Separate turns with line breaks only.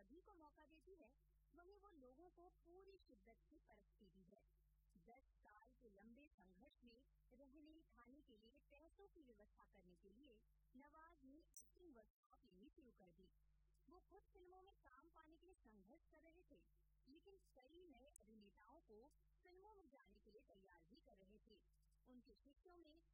सभी को मौका देती है, वहीं वो लोगों को पूरी शिद्दत से परखती भी है। 10 साल के लंबे संघर्ष में रहने खाने के लिए पैसों की व्यवस्था करने के लिए नवाज ने एक्टिंग वर्कशॉप लेनी शुरू कर दी। वो खुद फिल्मों में काम पाने के लिए संघर्ष कर रहे थे, लेकिन कई नए अभिनेताओं को फिल्मों में जाने के लिए तैयार भी कर रहे थे। उनके शिष्यों में